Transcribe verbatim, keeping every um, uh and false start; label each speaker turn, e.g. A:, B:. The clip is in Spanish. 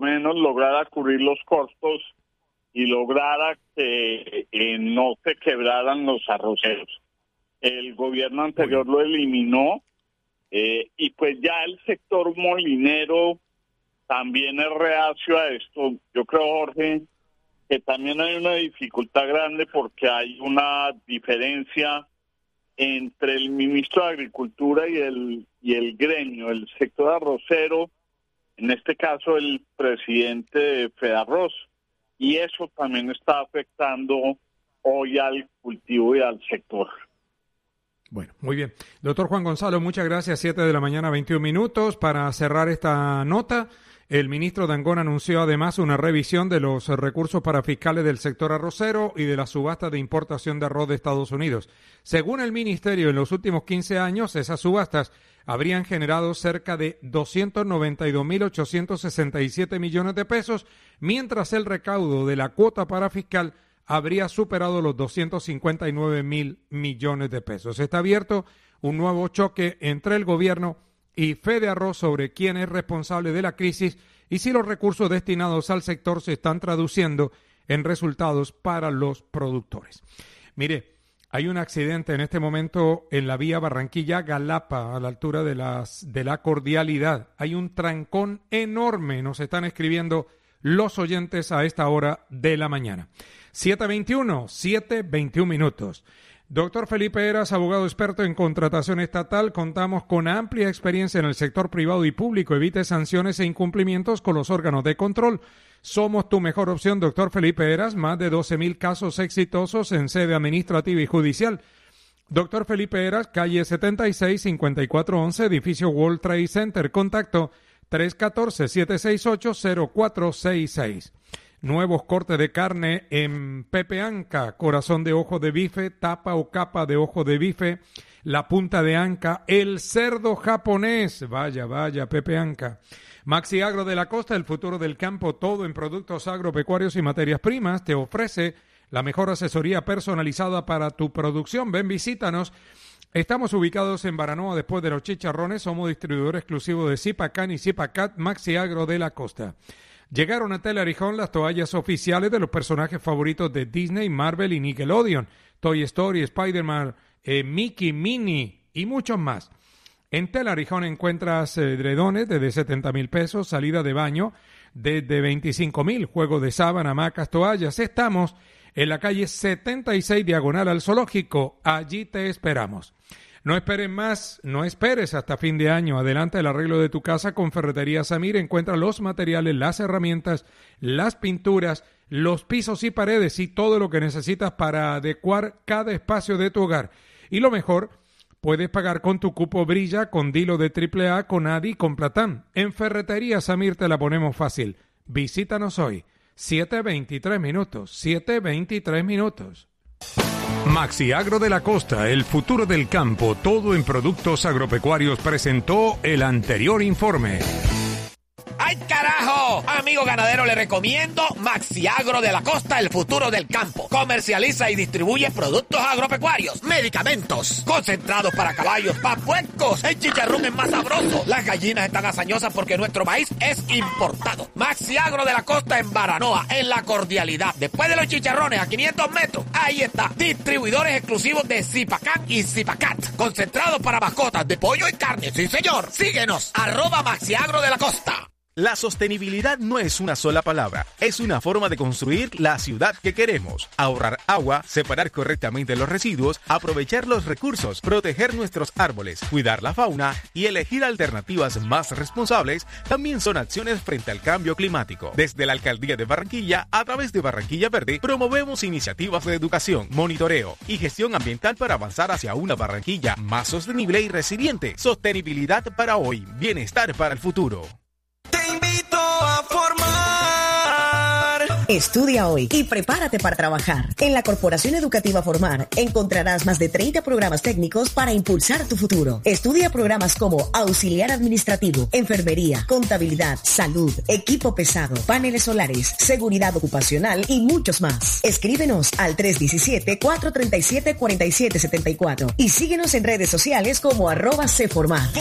A: menos lograra cubrir los costos y lograra que eh, no se quebraran los arroceros. El gobierno anterior lo eliminó eh, y pues ya el sector molinero también es reacio a esto. Yo creo, Jorge, que también hay una dificultad grande porque hay una diferencia entre el ministro de Agricultura y el y el gremio, el sector arrocero, en este caso el presidente de Fedarroz, y eso también está afectando hoy al cultivo y al sector.
B: Bueno, muy bien. Doctor Juan Gonzalo, muchas gracias. Siete de la mañana, veintiún minutos. Para cerrar esta nota, el ministro Dangond anunció además una revisión de los recursos parafiscales del sector arrocero y de la subasta de importación de arroz de Estados Unidos. Según el ministerio, en los últimos quince años, esas subastas habrían generado cerca de doscientos noventa y dos mil ochocientos sesenta y siete millones de pesos, mientras el recaudo de la cuota parafiscal habría superado los doscientos cincuenta y nueve mil millones de pesos. Está abierto un nuevo choque entre el gobierno y Fedearroz sobre quién es responsable de la crisis y si los recursos destinados al sector se están traduciendo en resultados para los productores. Mire, hay un accidente en este momento en la vía Barranquilla-Galapa, a la altura de, las, de la Cordialidad. Hay un trancón enorme, nos están escribiendo los oyentes a esta hora de la mañana. siete veintiuno, siete veintiún minutos. Doctor Felipe Heras, abogado experto en contratación estatal, contamos con amplia experiencia en el sector privado y público. Evite sanciones e incumplimientos con los órganos de control. Somos tu mejor opción, doctor Felipe Heras. Más de doce mil casos exitosos en sede administrativa y judicial. Doctor Felipe Heras, calle setenta y seis, cincuenta y cuatro once, edificio World Trade Center. Contacto tres uno cuatro, siete seis ocho, cero cuatro seis seis. Nuevos cortes de carne en Pepe Anca, corazón de ojo de bife, tapa o capa de ojo de bife, la punta de anca, el cerdo japonés. Vaya, vaya, Pepe Anca. Maxi Agro de la Costa, el futuro del campo, todo en productos agropecuarios y materias primas, te ofrece la mejor asesoría personalizada para tu producción. Ven, visítanos. Estamos ubicados en Baranoa, después de los Chicharrones. Somos distribuidor exclusivo de Zipacan y Zipacat. Maxi Agro de la Costa. Llegaron a Telarijón las toallas oficiales de los personajes favoritos de Disney, Marvel y Nickelodeon, Toy Story, Spider-Man, eh, Mickey, Minnie y muchos más. En Telarijón encuentras edredones desde setenta mil pesos, salida de baño desde veinticinco mil, juego de sábana, hamacas, toallas. Estamos en la calle setenta y seis, diagonal al Zoológico. Allí te esperamos. No esperes más, no esperes hasta fin de año. Adelanta el arreglo de tu casa con Ferretería Samir. Encuentra los materiales, las herramientas, las pinturas, los pisos y paredes y todo lo que necesitas para adecuar cada espacio de tu hogar. Y lo mejor, puedes pagar con tu cupo Brilla, con Dilo de triple A, con Adi y con Platán. En Ferretería Samir te la ponemos fácil. Visítanos hoy. siete veintitrés minutos. siete veintitrés minutos.
C: Maxi Agro de la Costa, el futuro del campo, todo en productos agropecuarios, presentó el anterior informe.
D: ¡Ay, carajo! Amigo ganadero, le recomiendo Maxi Agro de la Costa, el futuro del campo. Comercializa y distribuye productos agropecuarios, medicamentos, concentrados para caballos, para puercos. El chicharrón es más sabroso. Las gallinas están hazañosas porque nuestro maíz es importado. Maxi Agro de la Costa en Baranoa, en La Cordialidad. Después de los chicharrones, a quinientos metros, ahí está. Distribuidores exclusivos de Zipacan y Zipacat. Concentrados para mascotas de pollo y carne. Sí, señor. Síguenos. Arroba Maxi Agro de la Costa.
E: La sostenibilidad no es una sola palabra, es una forma de construir la ciudad que queremos. Ahorrar agua, separar correctamente los residuos, aprovechar los recursos, proteger nuestros árboles, cuidar la fauna y elegir alternativas más responsables también son acciones frente al cambio climático. Desde la Alcaldía de Barranquilla, a través de Barranquilla Verde, promovemos iniciativas de educación, monitoreo y gestión ambiental para avanzar hacia una Barranquilla más sostenible y resiliente. Sostenibilidad para hoy, bienestar para el futuro.
F: Te invito a formar.
G: Estudia hoy y prepárate para trabajar. En la Corporación Educativa Formar encontrarás más de treinta programas técnicos para impulsar tu futuro. Estudia programas como auxiliar administrativo, enfermería, contabilidad, salud, equipo pesado, paneles solares, seguridad ocupacional y muchos más. Escríbenos al tres uno siete, cuatro tres siete, cuatro siete siete cuatro y síguenos en redes sociales como arroba Cformar.